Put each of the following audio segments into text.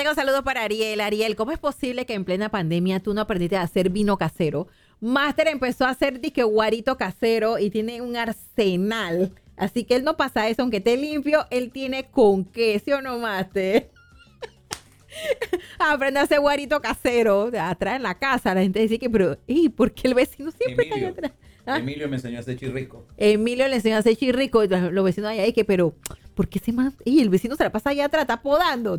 Bueno, saludos para Ariel. Ariel, ¿cómo es posible que en plena pandemia tú no aprendiste a hacer vino casero? Máster empezó a hacer disque guarito casero y tiene un arsenal. Así que él no pasa eso, aunque esté limpio, él tiene con qué, ¿sí o no, Máster? Aprende a hacer guarito casero, atrás en la casa. La gente dice que, pero, ¿por qué el vecino siempre está allá atrás? ¿Ah? Emilio me enseñó a hacer chirrico. Emilio le enseñó a hacer chirrico. Los vecinos allá dicen que, pero, ¿por qué se man? Y el vecino se la pasa allá atrás, está podando.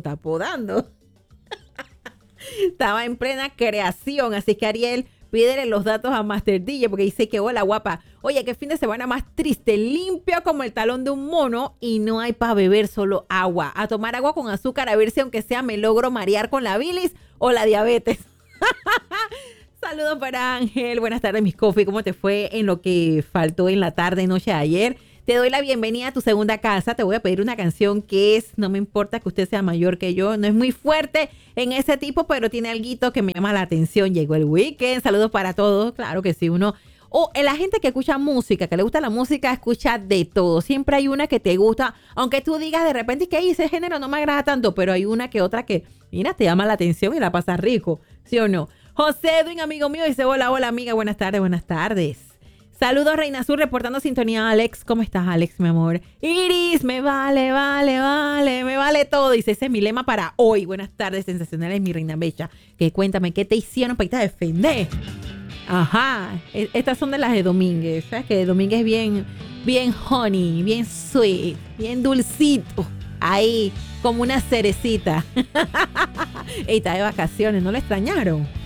Estaba en plena creación, así que Ariel, pídele los datos a Master DJ porque dice que hola guapa. Oye, qué fin de semana más triste, limpio como el talón de un mono y no hay para beber, solo agua. A tomar agua con azúcar a ver si aunque sea me logro marear con la bilis o la diabetes. Saludos para Ángel, buenas tardes mis coffee, ¿cómo te fue en lo que faltó en la tarde y noche de ayer? Te doy la bienvenida a tu segunda casa. Te voy a pedir una canción que es, no me importa que usted sea mayor que yo, no es muy fuerte en ese tipo, pero tiene alguito que me llama la atención. Llegó el weekend, saludos para todos. Claro que sí, uno... la gente que escucha música, que le gusta la música, escucha de todo. Siempre hay una que te gusta, aunque tú digas de repente que ese género no me agrada tanto, pero hay una que otra que, mira, te llama la atención y la pasas rico, ¿sí o no? José Edwin, amigo mío, dice, hola amiga, buenas tardes. Saludos, Reina Azul, reportando sintonía. Alex, ¿cómo estás, Alex, mi amor? Iris, me vale todo. Dice, ese es mi lema para hoy. Buenas tardes, sensacionales, mi reina bella. Que cuéntame, ¿qué te hicieron para irte a defender? Ajá, estas son de las de Domínguez. ¿Sabes que Domínguez es bien honey, bien sweet, bien dulcito? Ahí, como una cerecita. Y está de vacaciones, ¿no lo extrañaron?